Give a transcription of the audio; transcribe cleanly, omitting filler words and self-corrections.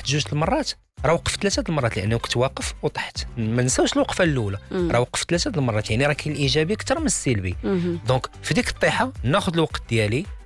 طحت 2 المرات راه وقفت 3 المرات لانه كنت واقف وطحت. ما نساوش الوقفه الاولى راه وقفت 3 المرات، يعني راه كاين الايجابي اكثر من السلبي. دونك في ديك الطيحه ناخذ الوقت ديالي